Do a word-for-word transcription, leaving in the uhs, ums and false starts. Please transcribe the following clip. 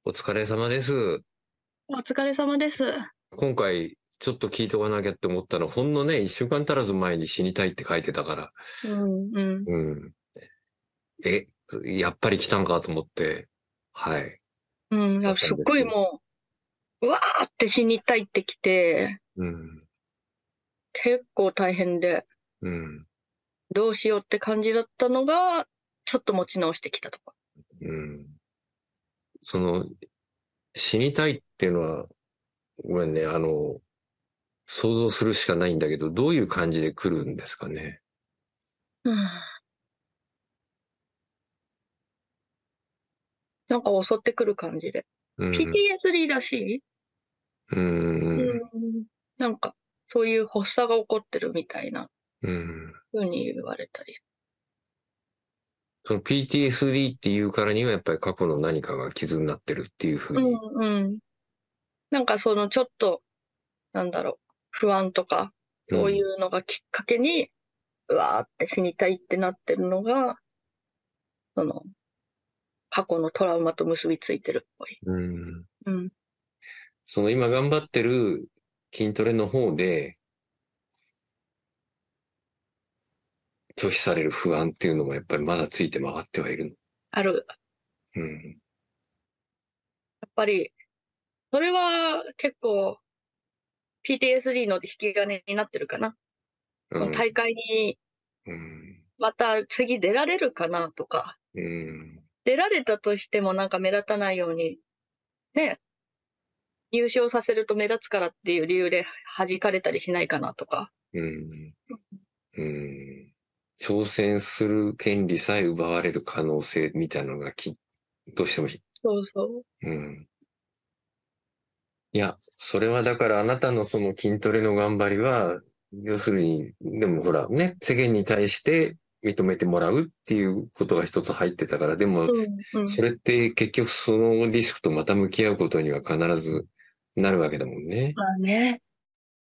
お疲れ様です。 お疲れ様です。 今回、ちょっと聞いておかなきゃって思ったの、ほんのね、一週間足らず前に死にたいって書いてたから、 うん、うん、 うん。え、やっぱり来たんかと思って、はい。 うん。いだやすっごいったんですよ。 もう、うわーって死にたいってきて、 うん。 結構大変で、 うん。 どうしようって感じだったのが、ちょっと持ち直してきたとか。 うん。その、死にたいっていうのは、ごめんね、あの、想像するしかないんだけど、どういう感じで来るんですかね。 うん。なんか襲ってくる感じで。 うん。 ピーティーエスディー らしい。 うん。 うん。なんか、そういう発作が起こってるみたいなうん。 風に言われたり。 その ピーティーエスディー っていうからにはやっぱり過去の何かが傷になってるっていうふううに。 ん、うん。なんかそのちょっと、なんだろう、不安とか、そういうん。 うのがきっかけに、うわーって死にたいってなってるのが、その、過去のトラウマと結びついてるっぽい。 うん。 うん。 その今頑張ってる筋トレの方で拒否される不安っていうのもやっぱりまだついて回ってはいるある。 の。うん。 やっぱり、それは結構 ピーティーエスディー の引き金になってるかな。 うん。 その大会にうん。 また次出られるかなとか、 うん。 出られたとしてもなんか目立たないように、ね、優勝させると目立つからっていう理由で弾かれたりしないかなとか。 うん。うん。挑戦する権利さえ奪われる可能性みたいなのがき、どうしても、 そうそう。 うん。いや、それはだからあなたのその筋トレの頑張りは、要するに、でもほらね、世間に対して認めてもらうっていうことが一つ入ってたから、でも、 うん、うん。 それって結局そのリスクとまた向き合うことには必ずなるわけだもんね。 まあね。